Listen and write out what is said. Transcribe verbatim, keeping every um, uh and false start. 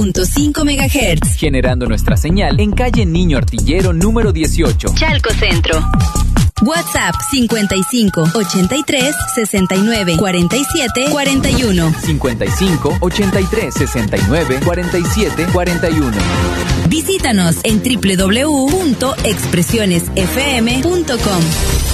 punto cinco megahertz. Generando nuestra señal en calle Niño Artillero número dieciocho. Chalco Centro. WhatsApp cincuenta y cinco, ochenta y tres, sesenta y nueve, cuarenta y siete, cuarenta y uno. cincuenta y cinco, ochenta y tres, sesenta y nueve, cuarenta y siete, cuarenta y uno. Visítanos en doble u doble u doble u punto expresiones f m punto com.